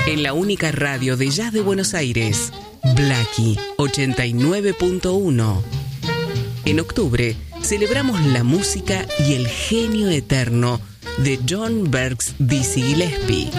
En la única radio de jazz de Buenos Aires, Blackie 89.1. En octubre celebramos la música y el genio eterno de John Berks Dizzy Gillespie.